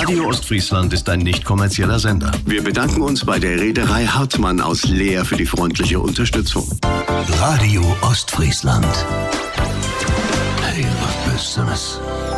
Radio Ostfriesland ist ein nicht kommerzieller Sender. Wir bedanken uns bei der Reederei Hartmann aus Leer für die freundliche Unterstützung. Radio Ostfriesland. Hey, was Besseres.